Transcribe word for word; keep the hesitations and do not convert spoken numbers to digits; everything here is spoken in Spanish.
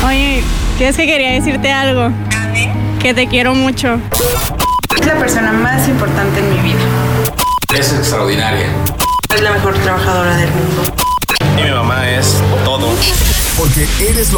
Oye, es que quería decirte algo. Que te quiero mucho. Es la persona más importante en mi vida. Es extraordinaria. Es la mejor trabajadora del mundo. Y mi mamá es todo. Porque eres lo